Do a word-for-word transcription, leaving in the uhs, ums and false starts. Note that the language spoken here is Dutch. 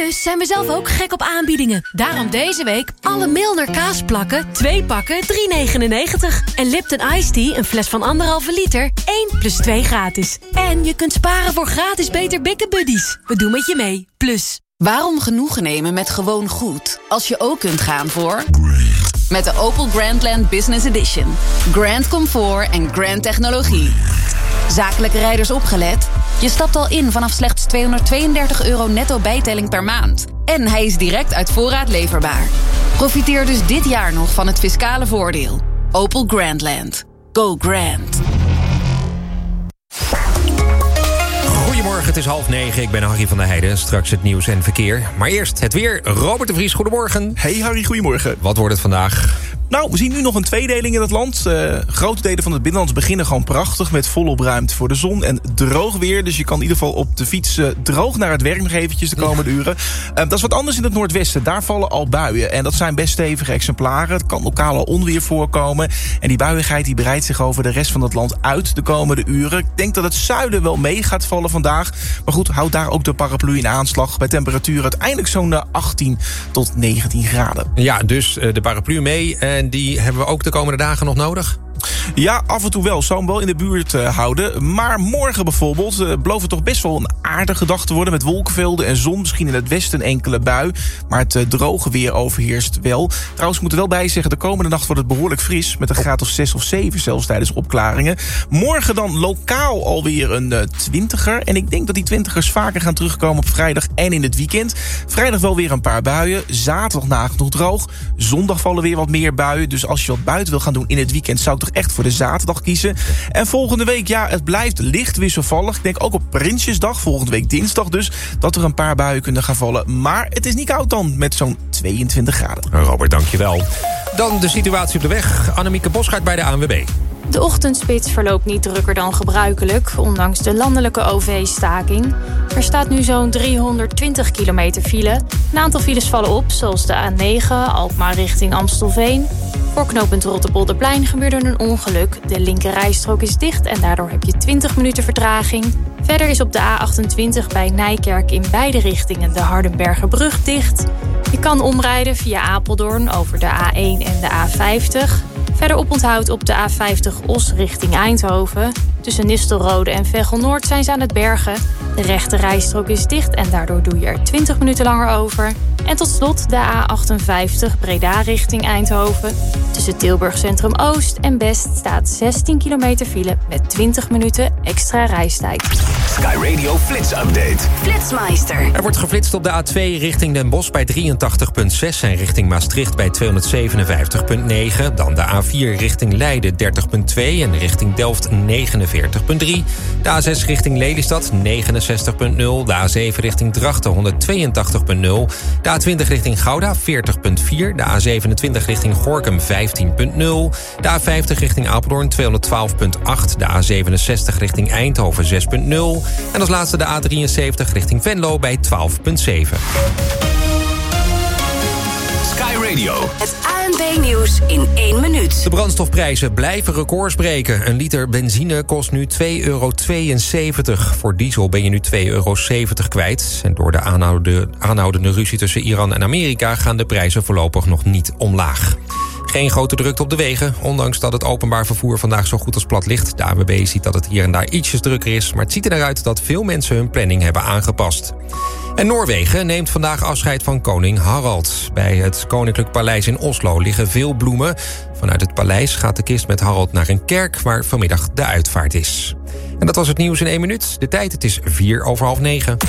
Plus zijn we zelf ook gek op aanbiedingen. Daarom deze week alle Milner kaasplakken, twee pakken, drie negenennegentig. En Lipton Iced Tea, een fles van anderhalve liter, één plus twee gratis. En je kunt sparen voor gratis Beter Bikke Buddies. We doen met je mee. Plus. Waarom genoegen nemen met gewoon goed, als je ook kunt gaan voor... Met de Opel Grandland Business Edition. Grand comfort en grand technologie. Zakelijke rijders opgelet? Je stapt al in vanaf slechts tweehonderdtweeëndertig euro netto bijtelling per maand. En hij is direct uit voorraad leverbaar. Profiteer dus dit jaar nog van het fiscale voordeel. Opel Grandland. Go grand. Goedemorgen, het is half negen. Ik ben Harry van der Heijden. Straks het nieuws en verkeer. Maar eerst het weer. Robert de Vries, goedemorgen. Hey Harry, goedemorgen. Wat wordt het vandaag? Nou, we zien nu nog een tweedeling in het land. Uh, grote delen van het binnenland beginnen gewoon prachtig... met volop ruimte voor de zon en droog weer. Dus je kan in ieder geval op de fiets uh, droog naar het werk nog eventjes de komende ja. uren. Uh, dat is wat anders in het noordwesten. Daar vallen al buien. En dat zijn best stevige exemplaren. Het kan lokaal al onweer voorkomen. En die buiigheid die breidt zich over de rest van het land uit de komende uren. Ik denk dat het zuiden wel mee gaat vallen vandaag. Maar goed, houd daar ook de paraplu in aanslag. Bij temperatuur uiteindelijk zo'n uh, achttien tot negentien graden. Ja, dus uh, de paraplu mee. En die hebben we ook de komende dagen nog nodig? Ja, af en toe wel. Zou hem wel in de buurt uh, houden. Maar morgen bijvoorbeeld uh, belooft het toch best wel een aardige dag te worden... met wolkenvelden en zon, misschien in het westen een enkele bui. Maar het uh, droge weer overheerst wel. Trouwens, ik moet er wel bij zeggen... de komende nacht wordt het behoorlijk fris... met een graad of zes of zeven zelfs tijdens opklaringen. Morgen dan lokaal alweer een uh, twintiger. En ik denk dat die twintigers vaker gaan terugkomen op vrijdag en in het weekend. Vrijdag wel weer een paar buien. Zaterdag nagenoeg droog. Zondag vallen weer wat meer buien. Dus als je wat buiten wil gaan doen in het weekend... zou ik toch echt voor de zaterdag kiezen. En volgende week, ja, het blijft licht wisselvallig. Ik denk ook op Prinsjesdag, volgende week dinsdag dus... dat er een paar buien kunnen gaan vallen. Maar het is niet koud dan, met zo'n tweeëntwintig graden. Robert, dankjewel. Dan de situatie op de weg. Annemieke Boschart bij de A N W B. De ochtendspits verloopt niet drukker dan gebruikelijk... ondanks de landelijke O V-staking. Er staat nu zo'n driehonderdtwintig kilometer file. Een aantal files vallen op, zoals de A negen, Alkmaar richting Amstelveen. Voor knooppunt Rotterpolderplein gebeurde een ongeluk. De linkerrijstrook is dicht en daardoor heb je twintig minuten vertraging. Verder is op de A achtentwintig bij Nijkerk in beide richtingen de Hardenbergerbrug dicht. Je kan omrijden via Apeldoorn over de A één en de A vijftig... Verder oponthoud op de A vijftig Os richting Eindhoven. Tussen Nistelrode en Veghel-Noord zijn ze aan het bergen. De rechte rijstrook is dicht en daardoor doe je er twintig minuten langer over. En tot slot de A achtenvijftig Breda richting Eindhoven. Tussen Tilburg Centrum Oost en Best staat zestien kilometer file... met twintig minuten extra reistijd. Sky Radio Flits Update. Flitsmeister. Er wordt geflitst op de A twee richting Den Bosch bij drieëntachtig komma zes... en richting Maastricht bij tweehonderdzevenenvijftig komma negen. Dan de A vier richting Leiden dertig komma twee en richting Delft negenenveertig komma drie. De A zes richting Lelystad negenenzestig komma nul. De A zeven richting Drachten honderdtweeëntachtig komma nul. De A twintig richting Gouda veertig komma vier. De A zevenentwintig richting Gorinchem vijftien komma nul. De A vijftig richting Apeldoorn tweehonderdtwaalf komma acht. De A zevenenzestig richting Eindhoven zes komma nul. En als laatste de A drieënzeventig richting Venlo bij twaalf komma zeven. Sky Radio. Het A N W-nieuws in één minuut. De brandstofprijzen blijven records breken. Een liter benzine kost nu twee euro tweeënzeventig. Voor diesel ben je nu twee euro zeventig kwijt. En door de aanhoudende, aanhoudende ruzie tussen Iran en Amerika... gaan de prijzen voorlopig nog niet omlaag. Geen grote drukte op de wegen, ondanks dat het openbaar vervoer vandaag zo goed als plat ligt. De A N W B ziet dat het hier en daar ietsjes drukker is... maar het ziet er naar uit dat veel mensen hun planning hebben aangepast. En Noorwegen neemt vandaag afscheid van koning Harald. Bij het Koninklijk Paleis in Oslo liggen veel bloemen. Vanuit het paleis gaat de kist met Harald naar een kerk... waar vanmiddag de uitvaart is. En dat was het nieuws in één minuut. De tijd, het is vier over half negen.